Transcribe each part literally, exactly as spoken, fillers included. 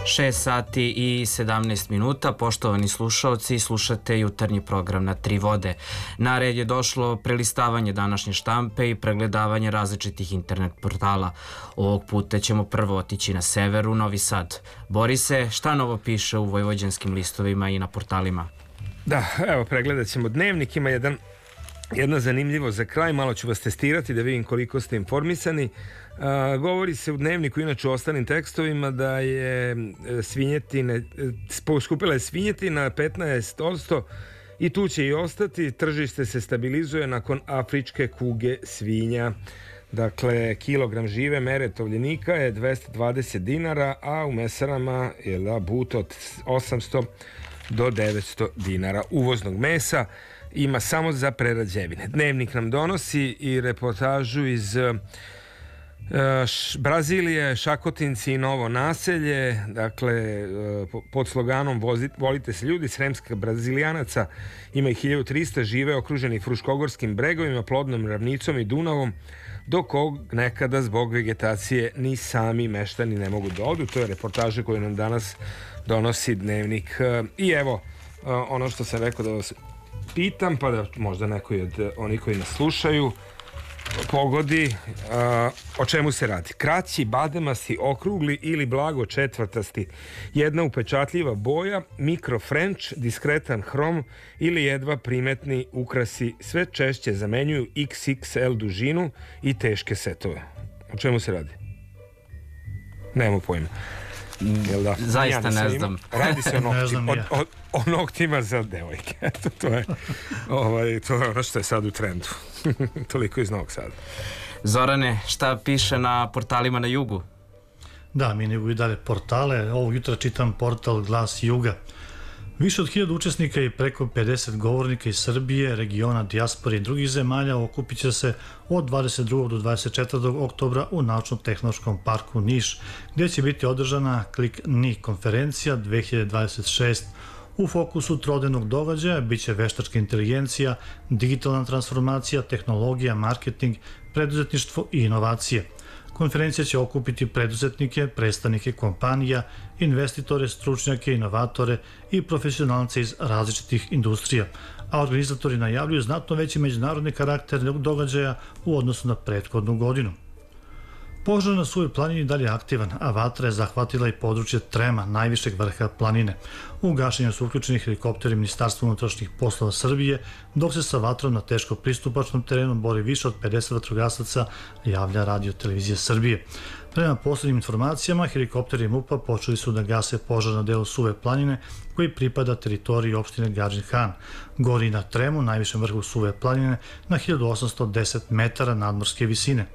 šest sati i sedamnaest minuta, poštovani slušaoci, slušate jutarnji program na Tri vode. Na red je došlo prelistavanje današnje štampe i pregledavanje različitih internet portala. Ovog puta ćemo prvo otići na sever, u Novi Sad. Borise, šta novo piše u vojvođanskim listovima i na portalima? Da, evo, pregledat ćemo Dnevnik, ima jedan Jedna zanimljivost za kraj, malo ću vas testirati da vidim koliko ste informisani. A, govori se u Dnevniku, inače u ostalim tekstovima, da je svinjetine, poskupila je svinjetina petnaest posto i tu će i ostati. Tržište se stabilizuje nakon afričke kuge svinja. Dakle, kilogram žive mere tovljenika je dvesta dvadeset dinara, a u mesarama je da, but od osamsto do devetsto dinara uvoznog mesa. Ima samo za prerađevine. Dnevnik nam donosi i reportažu iz uh, š, Brazilije, Šakotinci i Novo naselje. Dakle, uh, pod sloganom Vozit, volite se ljudi, sremskih Brazilijanaca ima ih hiljadu trista, žive okruženi fruškogorskim bregovima, plodnom ravnicom i Dunavom, do kog nekada zbog vegetacije ni sami meštani ne mogu da odu. To je reportaža koju nam danas donosi Dnevnik. Uh, I evo, uh, ono što sam rekao da vas pitam, pa da možda neko od onih koji nas slušaju pogodi a, o čemu se radi. Kraći, bademasti, okrugli ili blago četvrtasti, jedna upečatljiva boja, mikro French, diskretan hrom ili jedva primetni ukrasi sve češće zamenjuju iks iks el dužinu i teške setove. O čemu se radi? Nemamo pojma. Jel da? Zaista ja ne znam. Radi se o noktima, o, o, o noktima za devojke. Eto, to je, ovaj, to je ono što je sad u trendu. Toliko iz Novog Sada. Zorane, šta piše na portalima na jugu? Da, mi nego i dalje portale. Ovog jutra čitam portal Glas Juga. Više od hiljadu učesnika i preko pedeset govornika iz Srbije, regiona, dijaspore i drugih zemalja okupit će se od dvadeset drugog do dvadeset četvrtog oktobra u Naučno-tehnološkom parku Niš, gdje će biti održana Klik Ni konferencija dve hiljade dvadeset šeste. U fokusu trodenog događaja bit će veštačka inteligencija, digitalna transformacija, tehnologija, marketing, preduzetništvo i inovacije. Konferencija će okupiti preduzetnike, predstavnike kompanija, investitore, stručnjake, inovatore i profesionalce iz različitih industrija, a organizatori najavljuju znatno veći međunarodni karakter događaja u odnosu na prethodnu godinu. Požar na Suvoj planini dalje je aktivan, a vatra je zahvatila i područje Trema, najvišeg vrha planine. U gašenju su uključeni helikopteri Ministarstva unutrašnjih poslova Srbije, dok se sa vatrom na teško pristupačnom terenu bori više od pedeset vatrogasaca, javlja Radio televizija Srbije. Prema poslednjim informacijama, helikopteri MUP-a počeli su da gase požar na delu Suve planine koji pripada teritoriji opštine Gadžin Han. Gori na Tremu, najvišem vrhu Suve planine, na hiljadu osamsto deset metara nadmorske visine.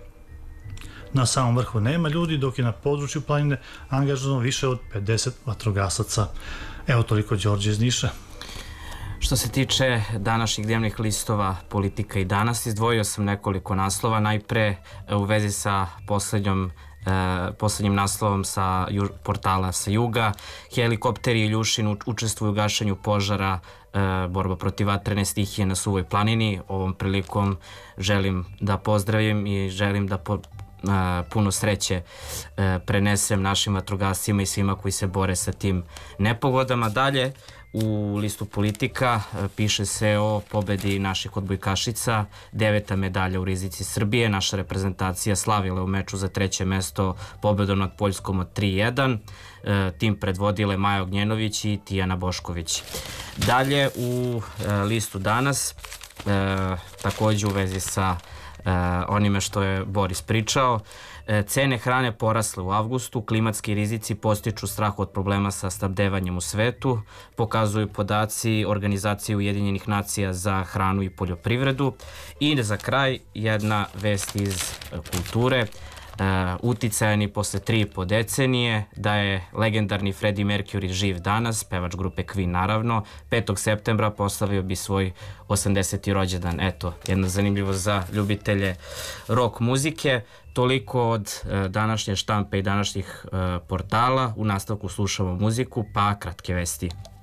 Na samom vrhu nema ljudi, dok je na području planine angažovano više od pedeset vatrogasaca. Evo toliko, Đorđe iz Niša. Što se tiče današnjih dnevnih listova Politika i danas, izdvojio sam nekoliko naslova. Najpre u vezi sa poslednjom Uh, poslednjim naslovom sa ju, portala sa juga. Helikopteri Iljušin učestvuju u gašenju požara, uh, borba protiv vatrene stihije na Suvoj planini. Ovom prilikom želim da pozdravim i želim da po, uh, puno sreće uh, prenesem našim vatrogascima i svima koji se bore sa tim nepogodama. Dalje u listu Politika piše se o pobedi naših odbojkašica, deveta medalja u rizici Srbije. Naša reprezentacija slavila u meču za treće mesto pobedom nad Poljskom od tri jedan. Tim predvodile Maja Ognjenović i Tijana Bošković. Dalje u listu Danas, takođe u vezi sa onime što je Boris pričao, cene hrane porasle u avgustu, klimatski rizici postiču strah od problema sa snabdevanjem u svetu, pokazuju podaci Organizacije Ujedinjenih nacija za hranu i poljoprivredu. I za kraj jedna vest iz kulture. Uh, uticajni posle tri i po decenije, da je legendarni Freddie Mercury živ danas, pevač grupe Queen naravno, petog septembra proslavio bi svoj osamdeseti rođendan. Eto, jedna zanimljivost za ljubitelje rock muzike. Toliko od uh, današnje štampe i današnjih uh, portala. U nastavku slušamo muziku, pa kratke vesti.